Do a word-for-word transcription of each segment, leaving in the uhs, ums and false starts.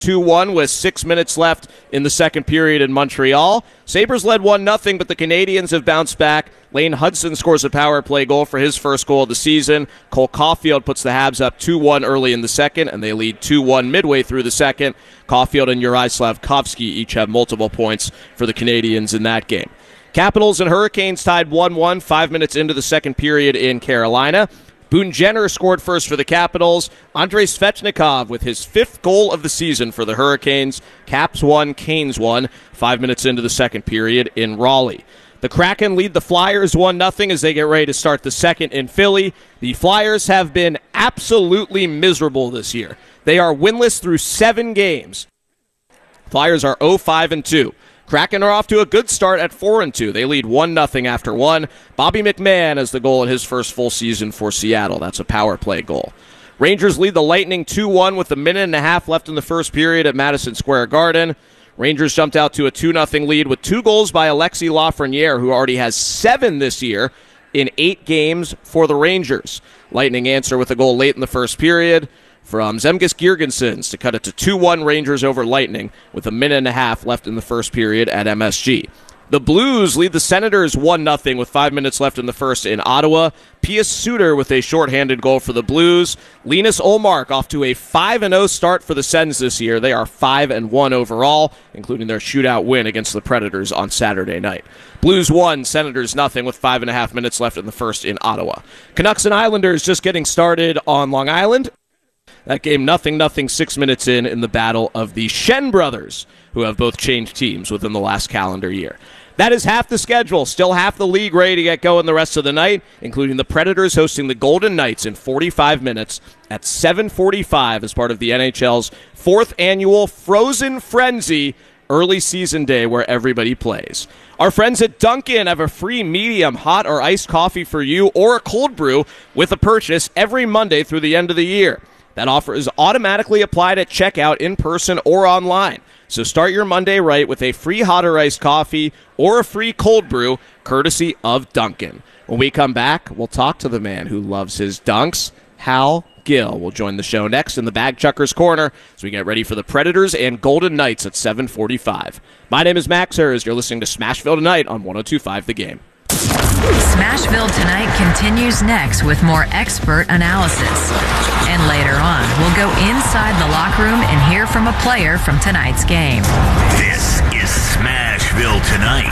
two one with six minutes left in the second period in Montreal. Sabres led one nothing, but the Canadiens have bounced back. Lane Hudson scores a power play goal for his first goal of the season. Cole Caulfield puts the Habs up two one early in the second, and they lead two one midway through the second. Caulfield and Juraj Slafkovsky each have multiple points for the Canadiens in that game. Capitals and Hurricanes tied one one five minutes into the second period in Carolina. Boone Jenner scored first for the Capitals. Andrei Svechnikov with his fifth goal of the season for the Hurricanes. Caps won, Canes won, five minutes into the second period in Raleigh. The Kraken lead the Flyers one nothing as they get ready to start the second in Philly. The Flyers have been absolutely miserable this year. They are winless through seven games. Flyers are oh five and two. Kraken are off to a good start at four and two. They lead one nothing after one. Bobby McMahon has the goal in his first full season for Seattle. That's a power play goal. Rangers lead the Lightning two one with a minute and a half left in the first period at Madison Square Garden. Rangers jumped out to a two nothing lead with two goals by Alexis Lafreniere, who already has seven this year in eight games for the Rangers. Lightning answer with a goal late in the first period from Zemgus Girgensons to cut it to two one Rangers over Lightning with a minute and a half left in the first period at M S G. The Blues lead the Senators one nothing with five minutes left in the first in Ottawa. Pius Suter with a shorthanded goal for the Blues. Linus Ullmark off to a five and oh start for the Sens this year. They are five and one overall, including their shootout win against the Predators on Saturday night. Blues one, Senators nothing with five and a half minutes left in the first in Ottawa. Canucks and Islanders just getting started on Long Island. That game nothing nothing six minutes in in the battle of the Shen brothers, who have both changed teams within the last calendar year. That is half the schedule. Still half the league ready to get going the rest of the night, including the Predators hosting the Golden Knights in forty-five minutes at seven forty-five as part of the N H L's fourth annual Frozen Frenzy early season day where everybody plays. Our friends at Dunkin' have a free medium, hot, or iced coffee for you or a cold brew with a purchase every Monday through the end of the year. That offer is automatically applied at checkout in person or online. So start your Monday right with a free hot or iced coffee or a free cold brew, courtesy of Dunkin'. When we come back, we'll talk to the man who loves his dunks, Hal Gill. Will join the show next in the Bag Chuckers Corner as we get ready for the Predators and Golden Knights at seven forty-five. My name is Max Hers. You're listening to Smashville Tonight on one oh two point five The Game. Smashville Tonight continues next with more expert analysis. And later on, we'll go inside the locker room and hear from a player from tonight's game. This is Smashville Tonight.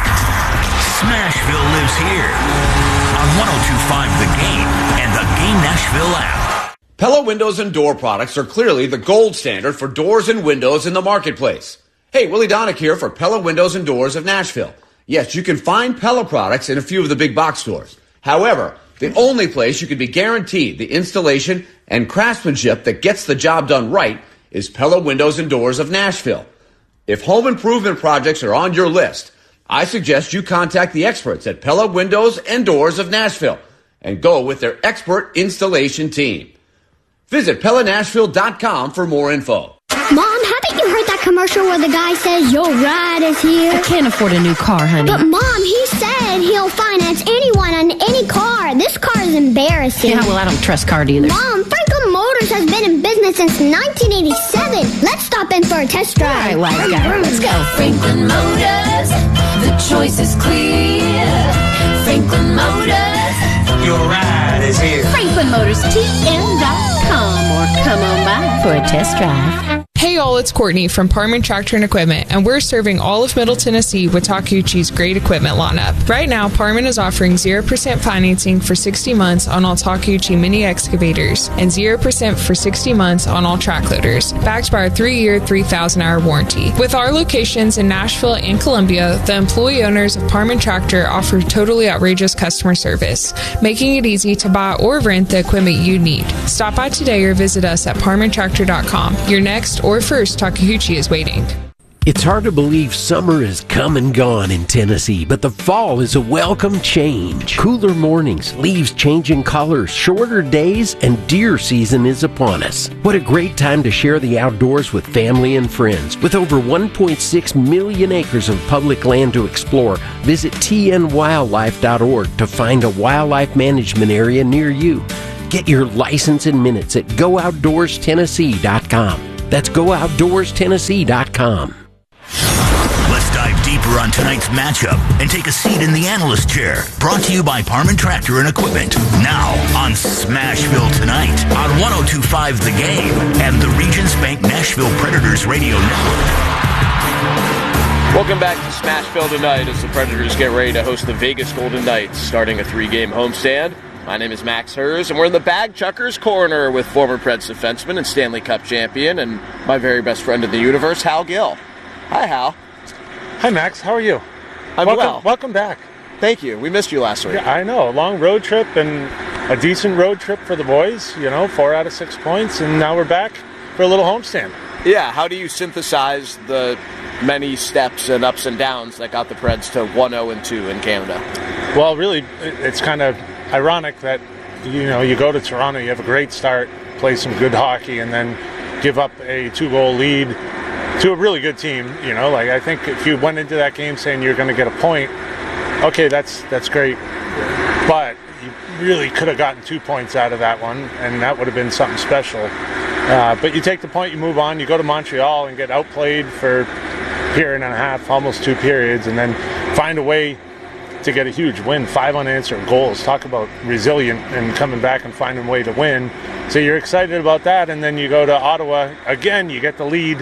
Smashville lives here on one oh two point five The Game and the Game Nashville app. Pella Windows and Door products are clearly the gold standard for doors and windows in the marketplace. Hey, Willie Donick here for Pella Windows and Doors of Nashville. Yes, you can find Pella products in a few of the big box stores. However, the only place you can be guaranteed the installation and craftsmanship that gets the job done right is Pella Windows and Doors of Nashville. If home improvement projects are on your list, I suggest you contact the experts at Pella Windows and Doors of Nashville and go with their expert installation team. Visit Pella Nashville dot com for more info. Mom, haven't you heard that commercial where the guy says your ride is here? I can't afford a new car, honey. But Mom, he said he'll finance anyone on any car. This car is embarrassing. Yeah, well, I don't trust car dealers. Mom, Franklin Motors has been in business since nineteen eighty-seven. Let's stop in for a test drive. All right, wise guy. Let's go. Franklin Motors, the choice is clear. Franklin Motors, your ride is here. Franklin Motors T M dot com or come on by for a test drive. Hey all, it's Courtney from Parman Tractor and Equipment, and we're serving all of Middle Tennessee with Takeuchi's great equipment lineup. Right now, Parman is offering zero percent financing for sixty months on all Takeuchi mini excavators and zero percent for sixty months on all track loaders, backed by our three-year, three thousand hour warranty. With our locations in Nashville and Columbia, the employee owners of Parman Tractor offer totally outrageous customer service, making it easy to buy or rent the equipment you need. Stop by today or visit us at parman tractor dot com. Your next or first Takeuchi is waiting. It's hard to believe summer is come and gone in Tennessee, but the fall is a welcome change. Cooler mornings, leaves changing colors, shorter days, and deer season is upon us. What a great time to share the outdoors with family and friends. With over one point six million acres of public land to explore, visit T N wildlife dot org to find a wildlife management area near you. Get your license in minutes at go outdoors tennessee dot com. That's go outdoors tennessee dot com. Let's dive deeper on tonight's matchup and take a seat in the analyst chair. Brought to you by Parman Tractor and Equipment. Now on Smashville Tonight on one oh two point five The Game and the Regions Bank Nashville Predators Radio Network. Welcome back to Smashville Tonight as the Predators get ready to host the Vegas Golden Knights, starting a three-game homestand. My name is Max Hers, and we're in the Bag Chuckers corner with former Preds defenseman and Stanley Cup champion and my very best friend in the universe, Hal Gill. Hi, Hal. Hi, Max. How are you? I'm welcome, well. Welcome back. Thank you. We missed you last week. Yeah, I know. A long road trip and a decent road trip for the boys. You know, four out of six points, and now we're back for a little homestand. Yeah, how do you synthesize the many steps and ups and downs that got the Preds to one oh and two in Canada? Well, really, it's kind of ironic that, you know, you go to Toronto, you have a great start, play some good hockey, and then give up a two-goal lead to a really good team. You know, like, I think if you went into that game saying you're going to get a point, okay, that's that's great. But you really could have gotten two points out of that one, and that would have been something special. Uh, but you take the point, you move on, you go to Montreal and get outplayed for a period and a half, almost two periods, and then find a way to get a huge win, five unanswered goals. Talk about resilient and coming back and finding a way to win. So you're excited about that, and then you go to Ottawa. Again, you get the lead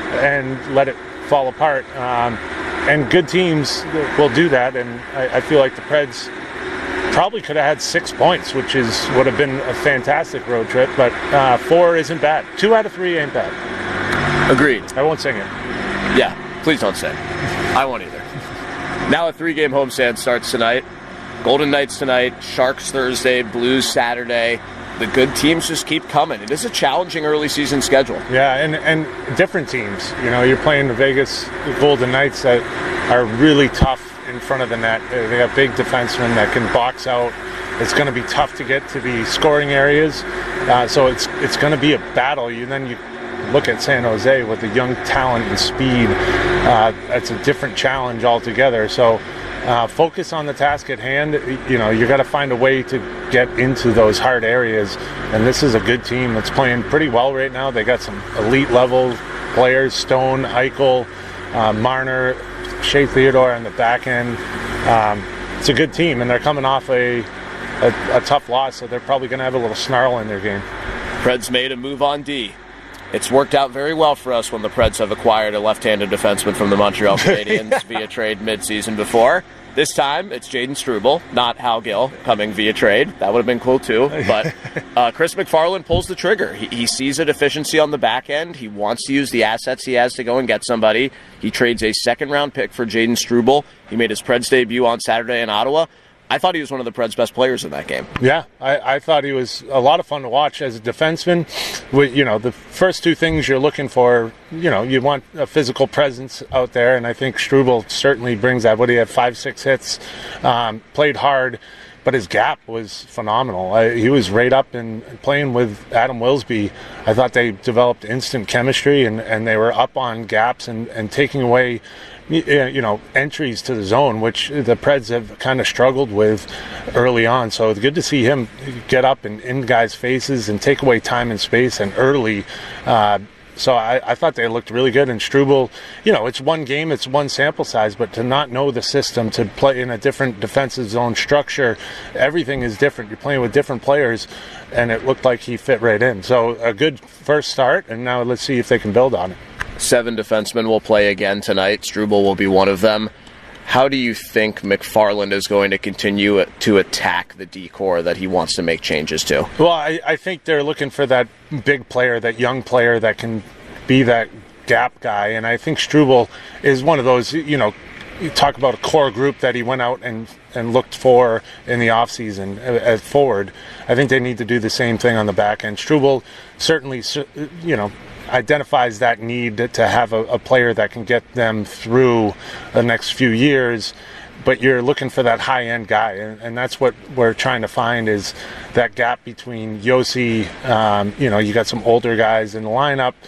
and let it fall apart. Um, and good teams will do that, and I, I feel like the Preds probably could have had six points, which is would have been a fantastic road trip, but uh, four isn't bad. Two out of three ain't bad. Agreed. I won't sing it. Yeah, please don't sing. I won't either. Now a three-game homestand starts tonight. Golden Knights tonight, Sharks Thursday, Blues Saturday. The good teams just keep coming. It is a challenging early season schedule. Yeah, and, and different teams. You know, you're playing the Vegas Golden Knights that are really tough in front of the net. They have big defensemen that can box out. It's going to be tough to get to the scoring areas. Uh, so it's it's going to be a battle. You then you look at San Jose with the young talent and speed. Uh, it's a different challenge altogether. So uh, focus on the task at hand. You know, you got to find a way to get into those hard areas. And this is a good team that's playing pretty well right now. They got some elite level players: Stone, Eichel, uh, Marner, Shea Theodore on the back end. Um, it's a good team, and they're coming off a, a, a tough loss, so they're probably going to have a little snarl in their game. Preds made a move on D. It's worked out very well for us when the Preds have acquired a left-handed defenseman from the Montreal Canadiens yeah. via trade mid-season before. This time, it's Jaden Struble, not Hal Gill, coming via trade. That would have been cool, too. But uh, Chris McFarland pulls the trigger. He, he sees a deficiency on the back end. He wants to use the assets he has to go and get somebody. He trades a second-round pick for Jaden Struble. He made his Preds debut on Saturday in Ottawa. I thought he was one of the Preds' best players in that game. Yeah, I, I thought he was a lot of fun to watch as a defenseman. With, you know, the first two things you're looking for, you know, you want a physical presence out there, and I think Struble certainly brings that. What, he had five, six hits, um, played hard, but his gap was phenomenal. I, he was right up and playing with Adam Wilsby. I thought they developed instant chemistry, and, and they were up on gaps and, and taking away you know, entries to the zone, which the Preds have kind of struggled with early on. So it's good to see him get up and in guys' faces and take away time and space and early. Uh, so I, I thought they looked really good. And Struble, you know, it's one game, it's one sample size, but to not know the system, to play in a different defensive zone structure, everything is different. You're playing with different players, and it looked like he fit right in. So a good first start, and now let's see if they can build on it. Seven defensemen will play again tonight. Struble will be one of them. How do you think McFarland is going to continue to attack the D-core that he wants to make changes to? Well, I, I think they're looking for that big player, that young player that can be that gap guy. And I think Struble is one of those, you know, you talk about a core group that he went out and, and looked for in the offseason as forward. I think they need to do the same thing on the back end. Struble certainly, you know, identifies that need to have a, a player that can get them through the next few years, but you're looking for that high-end guy, and, and that's what we're trying to find, is that gap between Yossi, um, you know, you got some older guys in the lineup,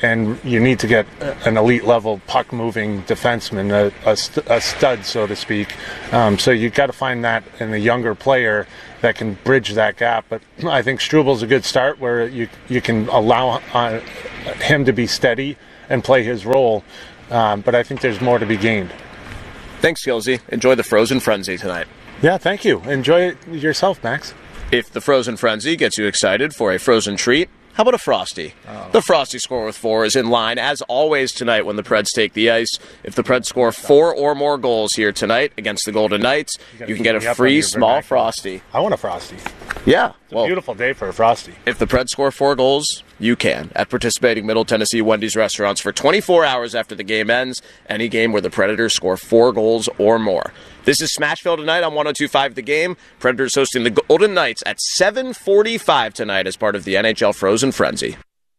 and you need to get an elite-level puck-moving defenseman, a, a, st- a stud, so to speak. Um, so you've got to find that in a younger player that can bridge that gap. But I think Strubal's a good start where you you can allow uh, him to be steady and play his role. Um, but I think there's more to be gained. Thanks, Gilsey. Enjoy the Frozen Frenzy tonight. Yeah, thank you. Enjoy it yourself, Max. If the Frozen Frenzy gets you excited for a frozen treat, how about a Frosty? Oh. The Frosty score with four is in line, as always, tonight when the Preds take the ice. If the Preds score four or more goals here tonight against the Golden Knights, you, you can get a free small Frosty. I want a Frosty. Yeah. It's a well, beautiful day for a Frosty. If the Preds score four goals, you can. At participating Middle Tennessee Wendy's restaurants for twenty-four hours after the game ends, any game where the Predators score four goals or more. This is Smashville tonight on one oh two point five The Game. Predators hosting the Golden Knights at seven forty-five tonight as part of the N H L Frozen Frenzy.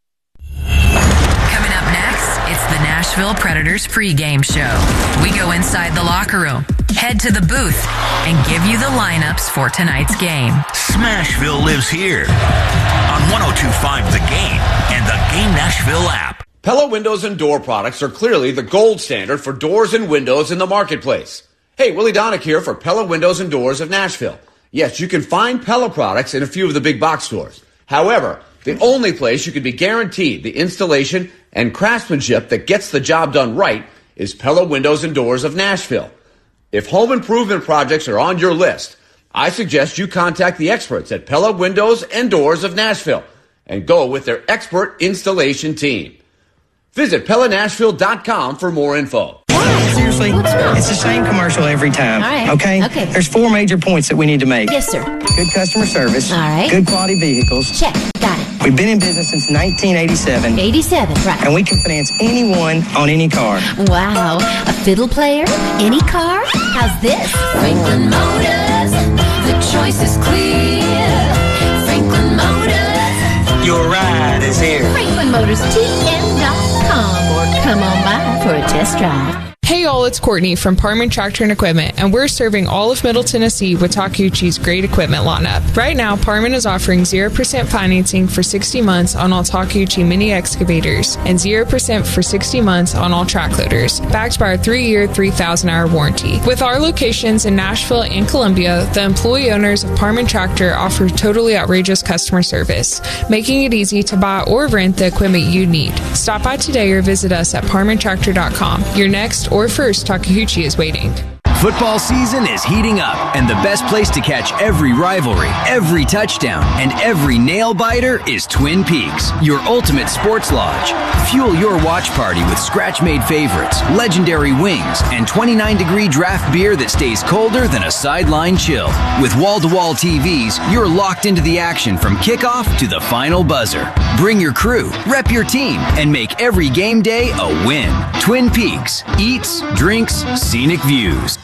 Coming up next, it's the Nashville Predators pregame show. We go inside the locker room, head to the booth, and give you the lineups for tonight's game. Smashville lives here on one oh two point five The Game and the Game Nashville app. Pella Windows and Door products are clearly the gold standard for doors and windows in the marketplace. Hey, Willie Donick here for Pella Windows and Doors of Nashville. Yes, you can find Pella products in a few of the big box stores. However, the only place you can be guaranteed the installation and craftsmanship that gets the job done right is Pella Windows and Doors of Nashville. If home improvement projects are on your list, I suggest you contact the experts at Pella Windows and Doors of Nashville and go with their expert installation team. Visit Pella Nashville dot com for more info. Seriously, it's the same commercial every time. All right. Okay? Okay. There's four major points that we need to make. Yes, sir. Good customer service. All right. Good quality vehicles. Check. Got it. We've been in business since nineteen eighty-seven. eighty-seven, right. And we can finance anyone on any car. Wow. A fiddle player? Any car? How's this? Franklin Motors. The choice is clear. Franklin Motors. Your ride is here. Franklin Motors T M dot com or come on by for a test drive. Hey all, it's Courtney from Parman Tractor and Equipment, and we're serving all of Middle Tennessee with Takeuchi's great equipment lineup. Right now, Parman is offering zero percent financing for sixty months on all Takeuchi mini excavators and zero percent for sixty months on all track loaders, backed by our three-year, three thousand hour warranty. With our locations in Nashville and Columbia, the employee owners of Parman Tractor offer totally outrageous customer service, making it easy to buy or rent the equipment you need. Stop by today or visit us at parman tractor dot com. Your next or first Takeuchi is waiting. Football season is heating up, and the best place to catch every rivalry, every touchdown, and every nail-biter is Twin Peaks, your ultimate sports lodge. Fuel your watch party with scratch-made favorites, legendary wings, and twenty-nine degree draft beer that stays colder than a sideline chill. With wall-to-wall T Vs, you're locked into the action from kickoff to the final buzzer. Bring your crew, rep your team, and make every game day a win. Twin Peaks. Eats, drinks, scenic views.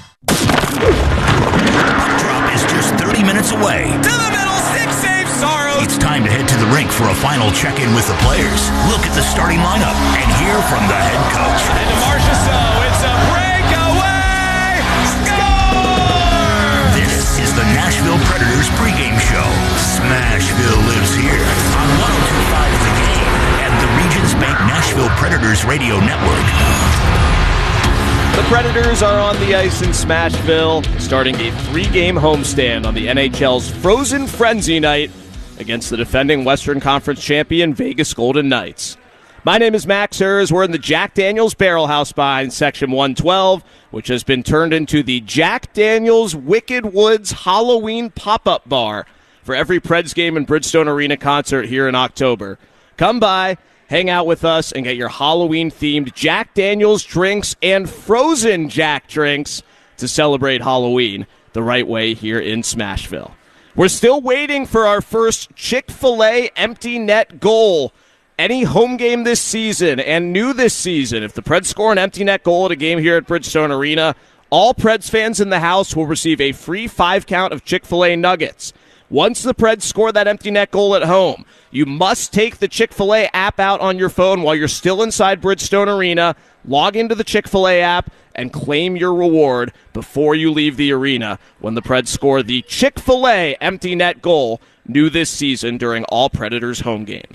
Drop is just thirty minutes away. To the middle, six save Sorrow. It's time to head to the rink for a final check-in with the players. Look at the starting lineup and hear from the head coach. And to Marcia So, it's a breakaway. Score! This is the Nashville Predators pregame show. Smashville lives here on one oh two point five The Game and the Regions Bank Nashville Predators Radio Network. The Predators are on the ice in Smashville, starting a three-game homestand on the N H L's Frozen Frenzy night against the defending Western Conference champion Vegas Golden Knights. My name is Max Hers. We're in the Jack Daniels Barrel House behind Section one twelve, which has been turned into the Jack Daniels Wicked Woods Halloween pop-up bar for every Preds game and Bridgestone Arena concert here in October. Come by, hang out with us, and get your Halloween-themed Jack Daniels drinks and frozen Jack drinks to celebrate Halloween the right way here in Smashville. We're still waiting for our first Chick-fil-A empty net goal. Any home game this season and new this season, if the Preds score an empty net goal at a game here at Bridgestone Arena, all Preds fans in the house will receive a free five count of Chick-fil-A nuggets. Once the Preds score that empty net goal at home, you must take the Chick-fil-A app out on your phone while you're still inside Bridgestone Arena, log into the Chick-fil-A app, and claim your reward before you leave the arena when the Preds score the Chick-fil-A empty net goal new this season during all Predators home games.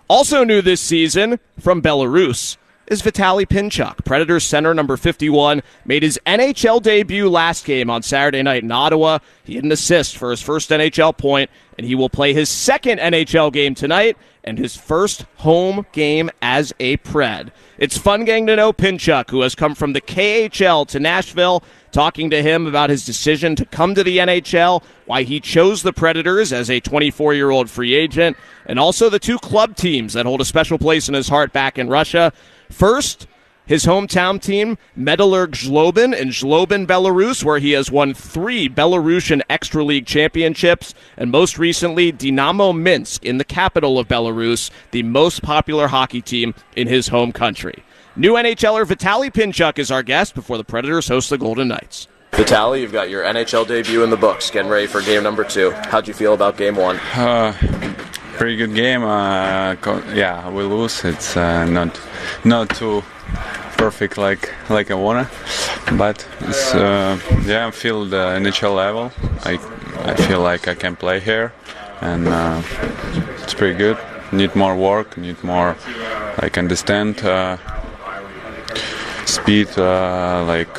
Also new this season from Belarus is Vitaly Pinchuk. Predators center number fifty-one made his N H L debut last game on Saturday night in Ottawa. He had an assist for his first N H L point, and he will play his second N H L game tonight and his first home game as a Pred. It's fun getting to know Pinchuk, who has come from the K H L to Nashville, talking to him about his decision to come to the N H L, why he chose the Predators as a twenty-four-year-old free agent, and also the two club teams that hold a special place in his heart back in Russia. First, his hometown team, Metallurg Zlobin in Zlobin, Belarus, where he has won three Belarusian Extra League championships, and most recently, Dynamo Minsk in the capital of Belarus, the most popular hockey team in his home country. New NHLer Vitaly Pinchuk is our guest before the Predators host the Golden Knights. Vitaly, you've got your N H L debut in the books, getting ready for game number two. How'd you feel about game one? Uh, pretty good game. Uh, yeah, we lose. It's uh, not not too perfect like like I wanna, but it's, uh, yeah, I feel the N H L level. I I feel like I can play here, and uh, it's pretty good. Need more work. Need more like understand uh, speed. Uh, like.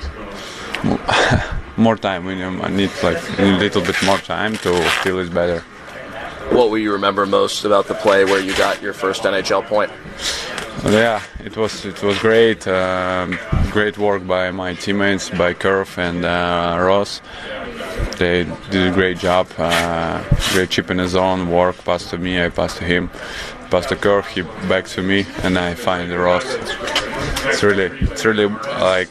More time. I need like a little bit more time to feel it better. What will you remember most about the play where you got your first N H L point? Yeah, it was it was great. Um, great work by my teammates, by Curve and uh, Ross. They did a great job. Uh, great chip in the zone, work, pass to me, I pass to him, pass to Curve, he back to me, and I find the Ross. It's really, it's really like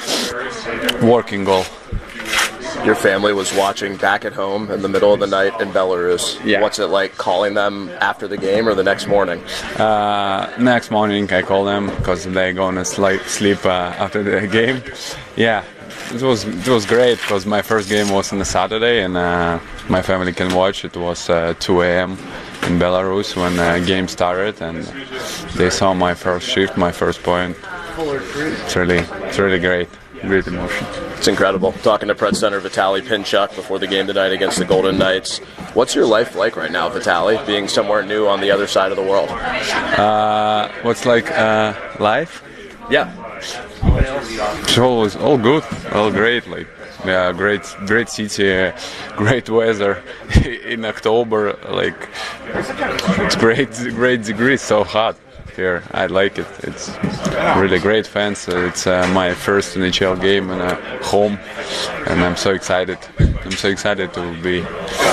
working goal. Your family was watching back at home in the middle of the night in Belarus. Yeah. What's it like calling them after the game or the next morning? Uh, next morning I call them because they're gonna sleep uh, after the game. Yeah, it was it was great because my first game was on a Saturday and uh, my family can watch. It was uh, two a.m. in Belarus when the game started, and they saw my first shift, my first point. It's really, it's really great. Great emotion. It's incredible. Talking to Pred Center Vitaly Pinchuk before the game tonight against the Golden Knights. What's your life like right now, Vitaly, being somewhere new on the other side of the world? Uh, what's like uh, life? Yeah. It's all, all good, all great. Like, yeah, great, great city, uh, great weather in October. Like, it's great, great degrees, so hot here. I like it. It's really great fans. It's uh, my first N H L game in a home, and I'm so excited. I'm so excited to be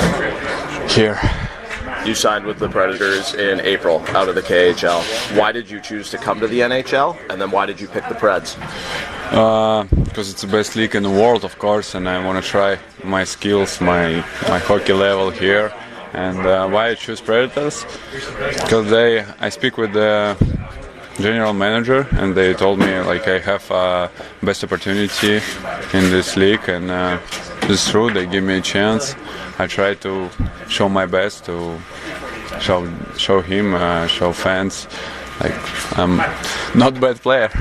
here. You signed with the Predators in April out of the K H L. Why did you choose to come to the N H L, and then why did you pick the Preds? Uh, because it's the best league in the world, of course, and I want to try my skills, my my hockey level here. And uh, why I choose Predators? Because they, I speak with the general manager, and they told me like I have uh, best opportunity in this league, and uh, it's true. They give me a chance. I try to show my best to show show him, uh, show fans. Like I'm not a bad player.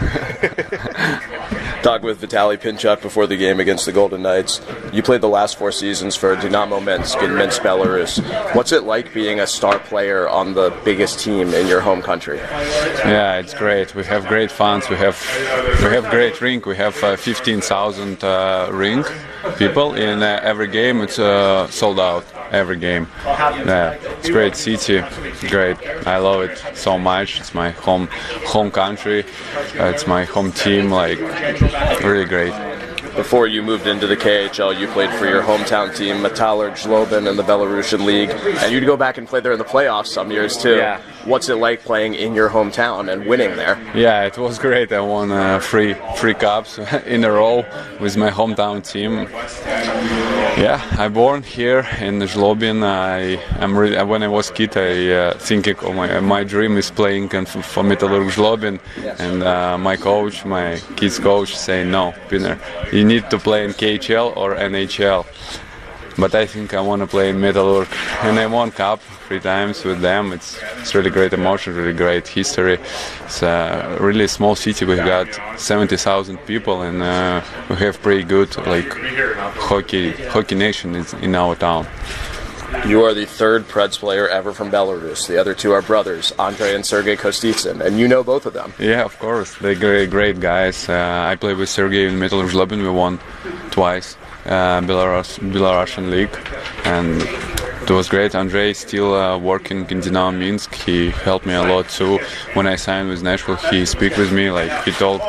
Talk with Vitaly Pinchuk before the game against the Golden Knights. You played the last four seasons for Dynamo Minsk in Minsk, Belarus. What's it like being a star player on the biggest team in your home country? Yeah, it's great. We have great fans. We have we have great rink. We have uh, fifteen thousand uh, rink people in uh, every game. It's uh, sold out every game. Yeah, it's great city. Great. I love it so much. It's my home home country. Uh, it's my home team. Like. Really great. Before you moved into the K H L, you played for your hometown team, Metallurg Zlobin, in the Belarusian League, and you'd go back and play there in the playoffs some years too. Yeah. What's it like playing in your hometown and winning there? Yeah, it was great. I won uh, three three cups in a row with my hometown team. Yeah, I born here in Zlobin. I am really, when I was kid, I uh, thinking oh my my dream is playing for Metallurg Zlobin, and uh, my coach, my kids coach, say no, Pinner, you need to play in K H L or N H L. But I think I want to play in Metallurg, and I won cup three times with them. It's it's really great emotion, really great history. It's a really small city. We've got seventy thousand people, and uh, we have pretty good like hockey hockey nation in our town. You are the third Preds player ever from Belarus. The other two are brothers, Andrei and Sergei Kostitsyn, and you know both of them. Yeah, of course. They're great, great guys. Uh, I played with Sergei in Metal Zlobin. We won twice uh, Belarus, Belarusian league, and it was great. Andrei is still uh, working in Dynamo Minsk. He helped me a lot too. When I signed with Nashville, he spoke with me. Like he told